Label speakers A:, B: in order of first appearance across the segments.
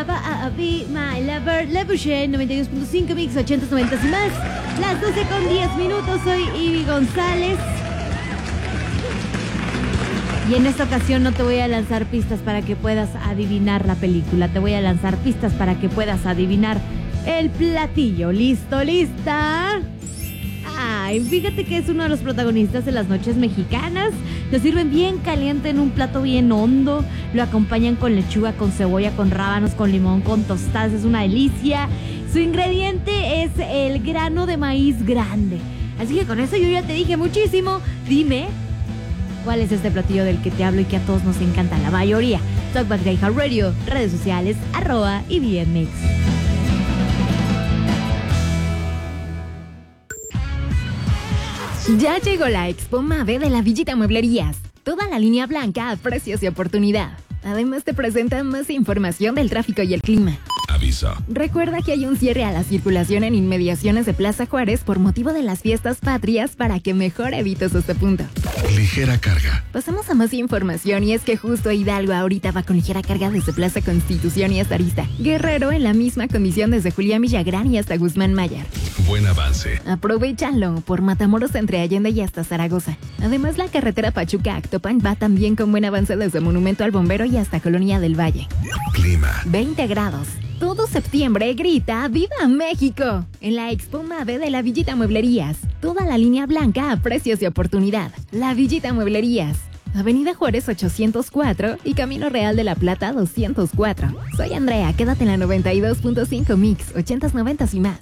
A: Be My Lover, Le Boucher, 92.5 Mix, 80s, 90s y más. Las 12:10. Soy Ivy González. Y en esta ocasión no te voy a lanzar pistas para que puedas adivinar la película. Te voy a lanzar pistas para que puedas adivinar el platillo. ¿Listo? ¿Lista? Ay, fíjate que es uno de los protagonistas de las noches mexicanas. Lo sirven bien caliente en un plato bien hondo. Lo acompañan con lechuga, con cebolla, con rábanos, con limón, con tostadas. Es una delicia. Su ingrediente es el grano de maíz grande. Así que con eso yo ya te dije muchísimo. Dime, ¿cuál es este platillo del que te hablo y que a todos nos encanta? La mayoría. Talkback de iHeartRadio, redes sociales, @IBMX.
B: Ya llegó la Expo Mave de la Villita Mueblerías. Toda la línea blanca a precios de oportunidad. Además te presentan más información del tráfico y el clima.
C: Aviso.
B: Recuerda que hay un cierre a la circulación en inmediaciones de Plaza Juárez por motivo de las fiestas patrias para que mejor evites este punto.
C: Ligera carga.
B: Pasamos a más información y es que justo Hidalgo ahorita va con ligera carga desde Plaza Constitución y hasta Arista. Guerrero en la misma condición desde Julián Villagrán y hasta Guzmán Mayer.
C: Buen avance.
B: Aprovechalo por Matamoros entre Allende y hasta Zaragoza. Además, la carretera Pachuca-Actopan va también con buen avance desde Monumento al Bombero y hasta Colonia del Valle.
C: Clima.
B: 20 grados. Todo septiembre grita ¡Viva México! En la Expo Mave de la Villita Mueblerías. Toda la línea blanca a precios de oportunidad. La Villita Mueblerías. Avenida Juárez 804 y Camino Real de la Plata 204. Soy Andrea, quédate en la 92.5 Mix, 80s, 90s y más.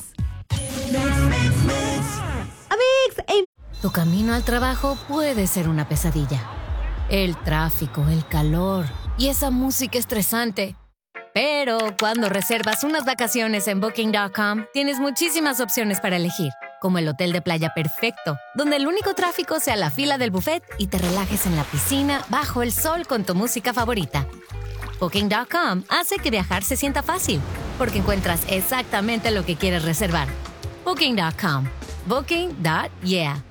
D: Tu camino al trabajo puede ser una pesadilla. El tráfico, el calor y esa música estresante. Pero cuando reservas unas vacaciones en Booking.com, tienes muchísimas opciones para elegir, como el hotel de playa perfecto, donde el único tráfico sea la fila del buffet y te relajes en la piscina bajo el sol con tu música favorita. Booking.com hace que viajar se sienta fácil, porque encuentras exactamente lo que quieres reservar. Booking.com. Booking.yeah.